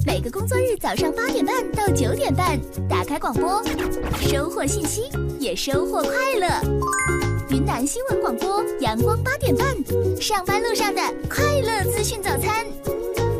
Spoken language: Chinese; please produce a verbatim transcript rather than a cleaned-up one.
每个工作日早上八点半到九点半，打开广播，收获信息，也收获快乐。云南新闻广播，阳光八点半，上班路上的快乐资讯早餐。